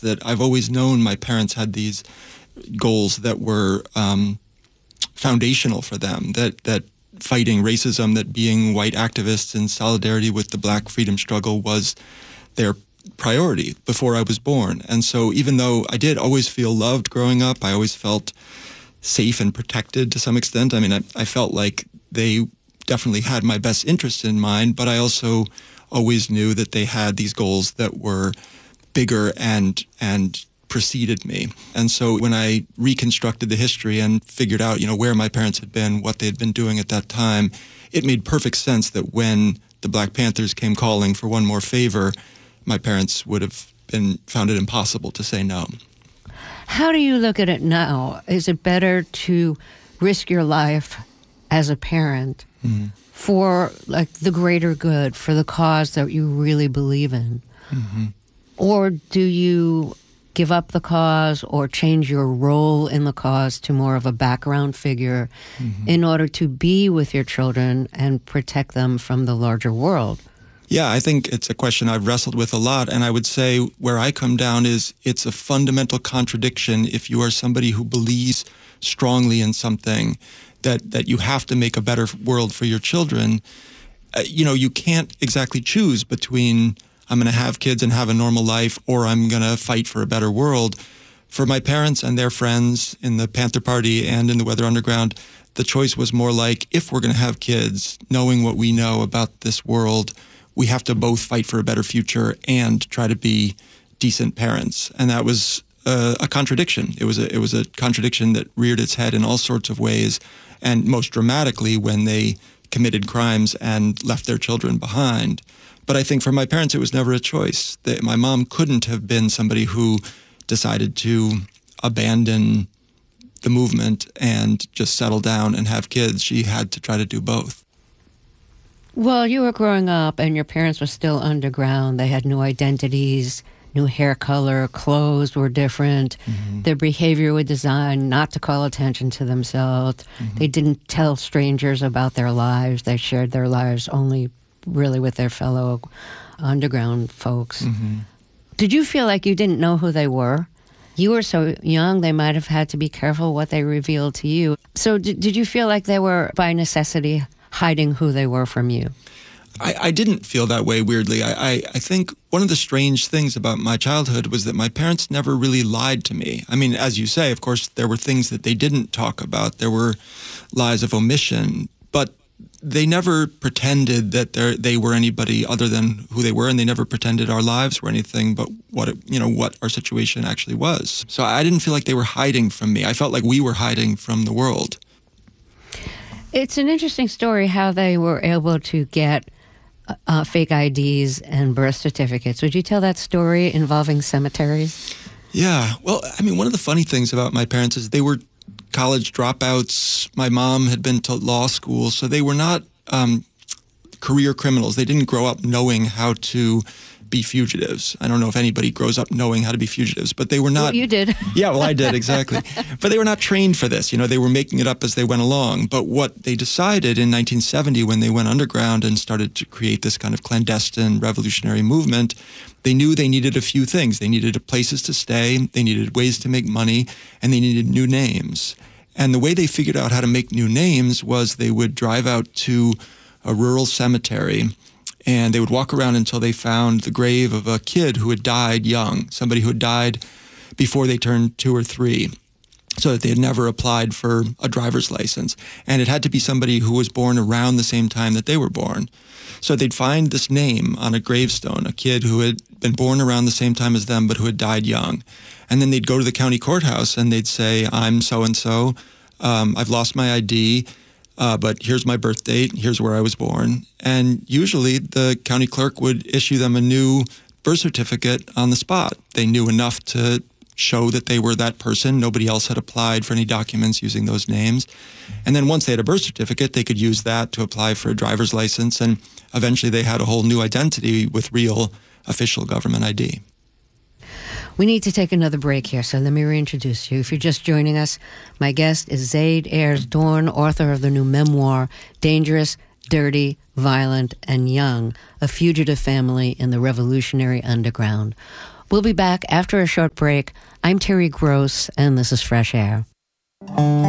that I've always known my parents had these goals that were foundational for them, that fighting racism, that being white activists in solidarity with the Black freedom struggle was their priority before I was born. And so even though I did always feel loved growing up, I always felt safe and protected to some extent. I mean, I felt like they definitely had my best interest in mind, but I also always knew that they had these goals that were bigger and preceded me. And so when I reconstructed the history and figured out, where my parents had been, what they had been doing at that time, it made perfect sense that when the Black Panthers came calling for one more favor, my parents would have found it impossible to say no. How do you look at it now? Is it better to risk your life as a parent for the greater good, for the cause that you really believe in? Mm-hmm. Or do you give up the cause or change your role in the cause to more of a background figure in order to be with your children and protect them from the larger world? Yeah, I think it's a question I've wrestled with a lot, and I would say where I come down is it's a fundamental contradiction if you are somebody who believes strongly in something that you have to make a better world for your children. You can't exactly choose between I'm going to have kids and have a normal life or I'm going to fight for a better world. For my parents and their friends in the Panther Party and in the Weather Underground, the choice was more like, if we're going to have kids, knowing what we know about this world, we have to both fight for a better future and try to be decent parents. And that was a contradiction. It was a contradiction that reared its head in all sorts of ways, and most dramatically when they committed crimes and left their children behind. But I think for my parents, it was never a choice. My mom couldn't have been somebody who decided to abandon the movement and just settle down and have kids. She had to try to do both. Well, you were growing up and your parents were still underground. They had new identities, new hair color, clothes were different. Mm-hmm. Their behavior was designed not to call attention to themselves. Mm-hmm. They didn't tell strangers about their lives. They shared their lives only really with their fellow underground folks. Mm-hmm. Did you feel like you didn't know who they were? You were so young, they might have had to be careful what they revealed to you. So did you feel like they were, by necessity, hiding who they were from you? I didn't feel that way, weirdly. I think one of the strange things about my childhood was that my parents never really lied to me. I mean, as you say, of course, there were things that they didn't talk about. There were lies of omission, but they never pretended that they were anybody other than who they were, and they never pretended our lives were anything but what our situation actually was. So I didn't feel like they were hiding from me. I felt like we were hiding from the world. It's an interesting story how they were able to get fake IDs and birth certificates. Would you tell that story involving cemeteries? Yeah. Well, I mean, one of the funny things about my parents is they were college dropouts. My mom had been to law school, so they were not career criminals. They didn't grow up knowing how to be fugitives. I don't know if anybody grows up knowing how to be fugitives, but they were not... Well, you did. Yeah, well, I did, exactly. But they were not trained for this. They were making it up as they went along. But what they decided in 1970 when they went underground and started to create this kind of clandestine revolutionary movement, they knew they needed a few things. They needed places to stay, they needed ways to make money, and they needed new names. And the way they figured out how to make new names was they would drive out to a rural cemetery and they would walk around until they found the grave of a kid who had died young, somebody who had died before they turned 2 or 3, so that they had never applied for a driver's license. And it had to be somebody who was born around the same time that they were born. So they'd find this name on a gravestone, a kid who had been born around the same time as them but who had died young. And then they'd go to the county courthouse and they'd say, I'm so-and-so, I've lost my ID, but here's my birth date, here's where I was born. And usually the county clerk would issue them a new birth certificate on the spot. They knew enough to show that they were that person. Nobody else had applied for any documents using those names. And then once they had a birth certificate, they could use that to apply for a driver's license. And eventually they had a whole new identity with real official government ID. We need to take another break here, so let me reintroduce you. If you're just joining us, my guest is Zeid Ayers Dorn, author of the new memoir, Dangerous, Dirty, Violent, and Young, A Fugitive Family in the Revolutionary Underground. We'll be back after a short break. I'm Terry Gross, and this is Fresh Air.